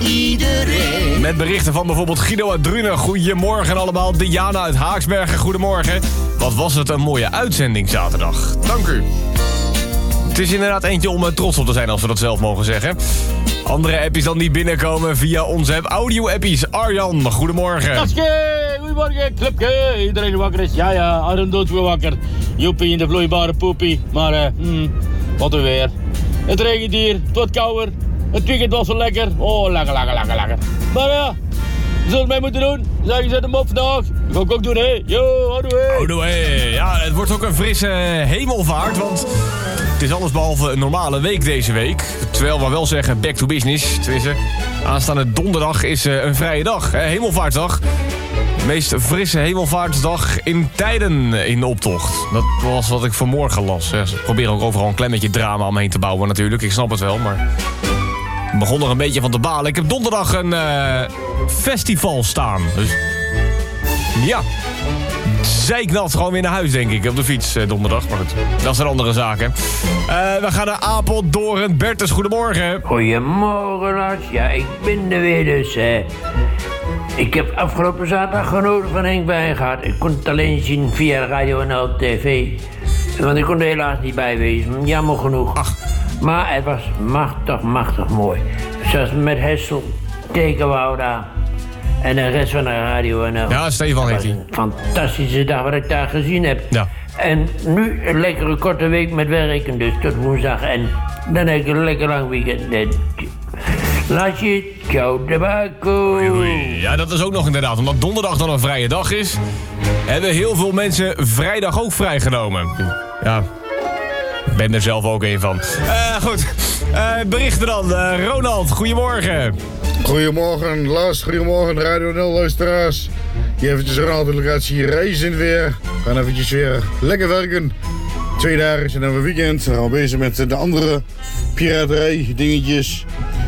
iedereen. Met berichten van bijvoorbeeld Guido uit Drunen. Goedemorgen allemaal. Diana uit Haaksbergen. Goedemorgen. Wat was het een mooie uitzending zaterdag. Dank u. Het is inderdaad eentje om trots op te zijn als we dat zelf mogen zeggen. Andere appies dan die binnenkomen via onze app. Audio-appies. Arjan, goedemorgen. Daske, goedemorgen, clubje. Iedereen wakker is. Ja, Arjen dood weer wakker. Joepie in de vloeibare poepie. Maar, wat een weer. Het regent hier, het wordt kouder. Het weekend was wel lekker. Oh, lekker. Maar ja, we zullen het mee moeten doen. Zeg, zet hem op vandaag. Dat ga ik ook doen, hè. Yo, houdoe. Ja, het wordt ook een frisse hemelvaart, want het is alles behalve een normale week deze week. Terwijl we wel zeggen back to business. Tenminste, aanstaande donderdag is een vrije dag. Hemelvaartsdag. De meest frisse hemelvaartsdag in tijden in de optocht. Dat was wat ik vanmorgen las. Ze proberen ook overal een klein beetje drama omheen te bouwen natuurlijk. Ik snap het wel, maar ik begon er een beetje van te balen. Ik heb donderdag een festival staan. Dus ja, zeiknat gewoon weer naar huis, denk ik. Op de fiets donderdag, maar goed. Dat zijn andere zaken. We gaan naar Apeldoorn. Bertus, goedemorgen. Goedemorgen, Lars. Ja, ik ben er weer dus. Ik heb afgelopen zaterdag genoten van Henk Wijngaard. Ik kon het alleen zien via Radio NL TV. Want ik kon er helaas niet bij wezen. Jammer genoeg. Ach. Maar het was machtig mooi. Zoals met Hessel, Tekenwouda en de rest van de Radio NL. Ja, Stefan heet hij. Een fantastische dag wat ik daar gezien heb. Ja. En nu een lekkere korte week met werken, dus tot woensdag. En dan heb ik een lekker lang weekend. Laat je ciao de bako. Ja, dat is ook nog inderdaad. Omdat donderdag dan een vrije dag is, hebben heel veel mensen vrijdag ook vrijgenomen. Ja, ik ben er zelf ook een van. Goed, berichten dan. Ronald, goedemorgen. Goedemorgen Lars, goedemorgen Radio 0 luisteraars. Hier eventjes Ronald de locatie Reizen weer. We gaan eventjes weer lekker werken. 2 dagen en dan hebben we weekend. Dan gaan we bezig met de andere piraterij dingetjes.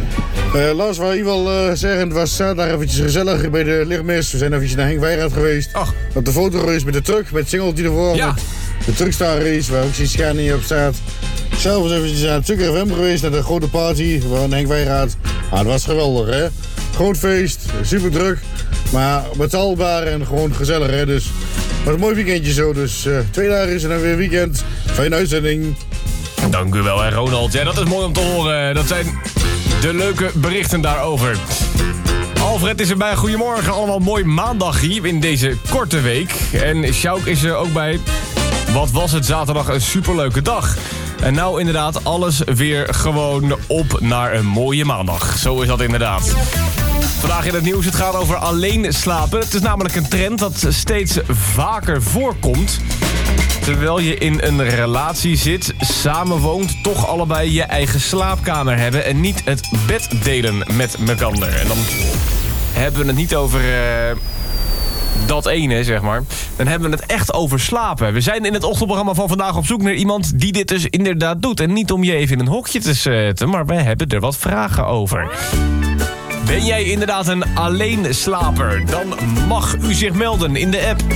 Lars, waar ik wil zeggen, het was zaterdag eventjes gezellig bij de lichtmis. We zijn eventjes naar Henk Wijngaard geweest. Ach. Op de foto is met de truck, met het singeltje ervoor. Ja. Met de Truckstar race, waar ook zijn Scania op staat. Zelf eventjes naar het Sukker FM geweest, naar de grote party van Henk Wijngaard. Het was geweldig, hè. Groot feest, super druk, maar betaalbaar en gewoon gezellig, hè. Dus het was een mooi weekendje zo. Dus 2 dagen is en dan weer weekend. Fijne uitzending. Dank u wel, hè, Ronald. Ja, dat is mooi om te horen. Dat zijn de leuke berichten daarover. Alfred is erbij. Goedemorgen. Allemaal mooi maandag hier in deze korte week. En Sjouk is er ook bij. Wat was het zaterdag een superleuke dag. En nou inderdaad alles weer gewoon op naar een mooie maandag. Zo is dat inderdaad. Vandaag in het nieuws, het gaat over alleen slapen. Het is namelijk een trend dat steeds vaker voorkomt. Terwijl je in een relatie zit, samenwoont, toch allebei je eigen slaapkamer hebben en niet het bed delen met elkaar. En dan hebben we het niet over dat ene, zeg maar. Dan hebben we het echt over slapen. We zijn in het ochtendprogramma van vandaag op zoek naar iemand die dit dus inderdaad doet. En niet om je even in een hokje te zetten, maar wij hebben er wat vragen over. Ben jij inderdaad een alleenslaper? Dan mag u zich melden in de app.